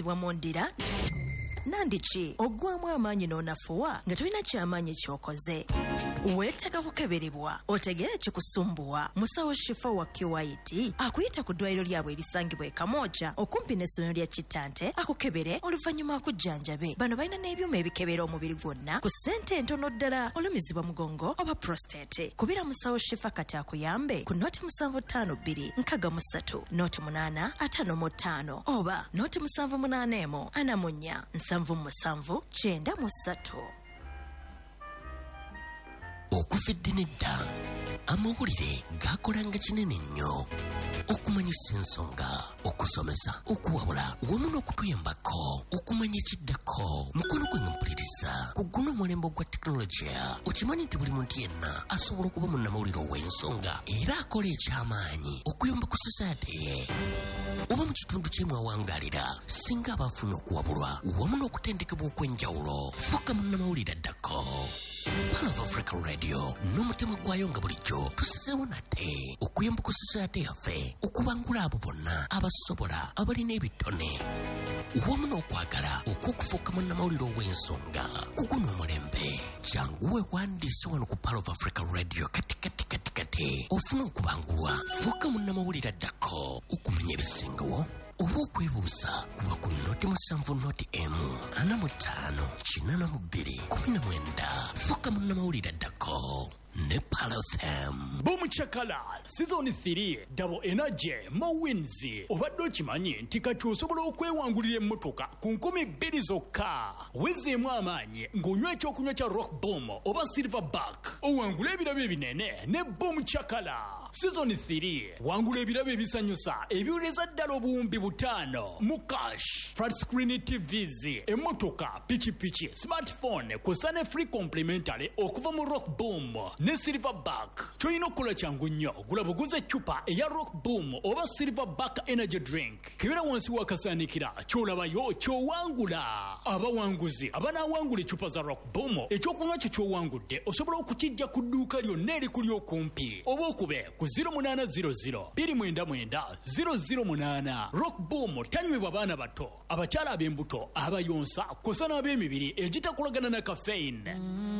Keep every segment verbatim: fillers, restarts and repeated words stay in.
kiyitibwa mondira. Nandiki ogwamu amaanyi n'onafuwa nga tolina kyamaanyi ky'okoze. Weetaaga kukeberebwa otegere kikusumbuwa. Musawo Shifa wa Kiwaiti akuyita ku ddwaliro lyabwe erisangibwa e Kamooja okumpi n'essomero lya Kitante akukebere oluvannyuma akujjanjabe. Bano balina n'ebyuma ebikebera omubiri gwonna ku ssente entono ddala olumizibwa mugongo oba prostate. Kubira Musawo Shifa kati akuyambe ku noti musanvu ttaano bbiri nkaaga mu ssatu noti munaana ataano mu ttaano oba noti musanvu munaana emu ana mu nnya nsanvu musanvu kyenda mu ssatu. Okufidde nedda amawulire gakolanga kinene nnyo okumanyisa ensonga, okusomesa, okuwabula wamu n'okutuyambako okumanya ekiddako. Mukono gwe mpuliriza ku guno omulembe gwa tekinologiya. Okimanyi nti buli muntu yenna asobola okuba munnamawulire ow'ensonga era akola ekyamaanyi okuyamba ku society ye oba mu kitundu kyemwawangalira singa aba afunye okuwabulwa wamu n'okutendekebwa okw'enjawulo. Fuuka munnamawulire addako. Pearl of Africa Radio n'omutima gwayo nga bulijjo tusizeewo nate okuyamba ku society yaffe okubangula abo bonna abasobola abalina ebitone wamu n'okwagala okw'okufuuka munnamawulire ow'ensonga ku guno omulembe. Jangu weewandiise wano ku Pearl of Africa Radio kati kati kati kati ofune okubangulwa. Fuuka munnamawulire addako okumanya ebisingawo oba okwebuuza kuba ku noti musanvu noti emu ana mu ttaano kinaana mu bbiri kumi na mwenda. Fuuka munnamawulire addako ne Pearl F M. Boom Chakala Season three Double Energy Mowins. Obadde okimanyi nti kati osobola okwewangulira emmotoka ku nkumi bbiri zokka. Wezeemu amaanyi ng'onywa ekyokunywa kya Rock Boom oba Silverback. Owangula ebirabo ebinene ne Boom Chakala. Season three wangula ebirabo ebisanyusa ebiwuleza ddala obuwumbi butaano mu cash. Flat screen T Vs, emmotoka, pichipichi, smartphone kw'ossa ne free complimentary okuva mu Rock Boom ne Silverback. Choyino kola changu nnyo gula buguze chupa eya Rock Boom oba Silverback energy drink. Kibera wansi wakasanikira kyolabayo kyowangula. Abawanguzi abanawangula chupa za Rock Boom ekyokunywa kyo kyowangudde osobola okukijja ku dduuka lyonna erikuli okumpi oba okube ku zero munana zero zero bbiri mwenda mwenda zero zero munana. Rock Boom tanywebwa baana bato, abakyala ab'embuto, abayonsa kw'ossa n'ab'emibiri egitakolagana na caffeine.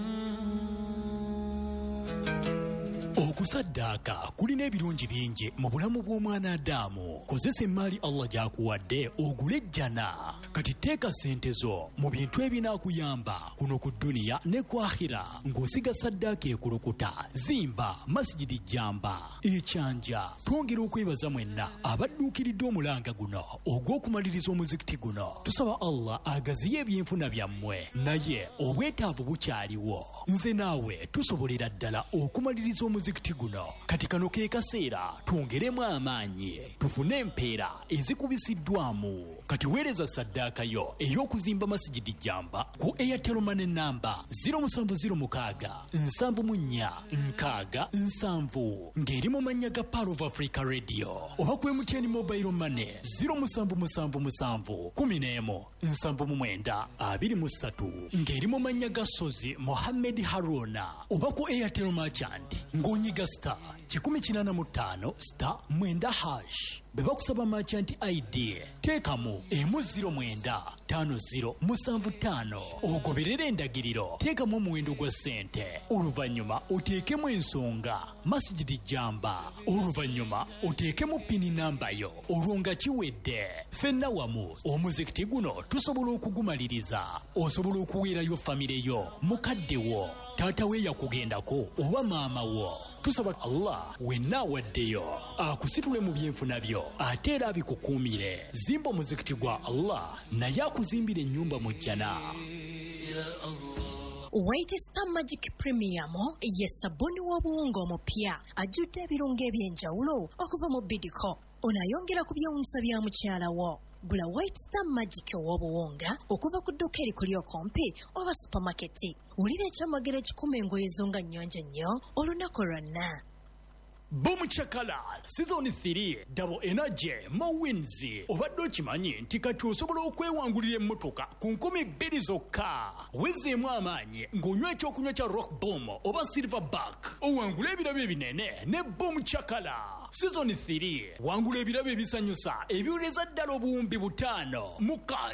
Okusaddaaka kulina ebirungi bingi mu bulamu bw'omwana Adamu. Kozesa emmaali Allah gy'akuwadde ogule ejjana. Kati teeka ssente zo mu bintu ebinaakuyamba kuno ku dduniya ne ku akhira ng'osiga saddaaka ekulukuta. Zimba masjidi jjamba ekyanja. Twongera okwebaza mwenna abadduukiridde omulanga guno ogw'okumaliriza omuzikiti guno. Tusaba Allah agaziye ebyenfuna byammwe, naye obwetaavu bukyaliwo. Nze naawe tusobolera ddala okumaliriza omuzikiti guno. Kati kano ke kaseera twongeremu amaanyi tufune empeera ezikubisiddwamu. Kati weereza saddaaka yo ey'okuzimba masjidi jjamba ku Airtel Money namba zero musanvu zero mukaaga nsanvu mu nnya nkaaga nsanvu ng'eri mu mannya ga Pearl of Africa Radio, oba ku M T N Mobile Money zero musanvu musanvu musanvu kumi n'emu nsanvu mu mwenda abiri mu ssatu ng'eri mu mannya ga Sozi Mohammed Haruna, oba ku Airtel Merchant ng'onyiga star kikumi kinaana mu ttaano star mwenda hash. Bwe bakusaba merchant I D teekamu emu ziro mwenda ttaano ziro musanvu ttaano ogoberera endagiriro. Teekamu omuwendo gwa ssente, oluvannyuma oteekemu ensonga masjidi jjamba, oluvannyuma oteekemu pini namba yo. Olwo nga kiwedde ffenna wamu omuzikiti guno tusobola okugumaliriza. Osobola okuweerayo famire yo, mukadde wo, taata we yakugendako oba maama wo. Tusaba Allah wenna awaddeyo akusitule mu byenfuna byo ate era abikukuumire. Zimba omuzikiti gwa Allah naye akuzimbira ennyumba mu jjana. White Star Magic Premium ye sabuni w'obuwunga omupya ajjudde ebirungo eby'enjawulo okuva mu bidiko. Onayongera ku byewuunyisa bya mukyala wo. Gula White Star Magic w'obuwunga okuva ku dduuka erikuli okumpi oba supamaketi. Wulira ekyamagero ekikuma engoye zo nga nnyonjo nnyo olunaku lwonna. Boom Chakala Season three Double Energy Mowins. Obadde okimanyi nti kati osobola okwewangulira emmotoka ku nkumi bbiri zokka. Wezeemu amaanyi ng'onywa ekyokunywa kya Rock Boom oba Silverback. Owangula ebirabo ebinene ne Boom Chakala. Season three wangula ebirabo ebisanyusa ebiwuleza ddala obuwumbi butaano mu cash.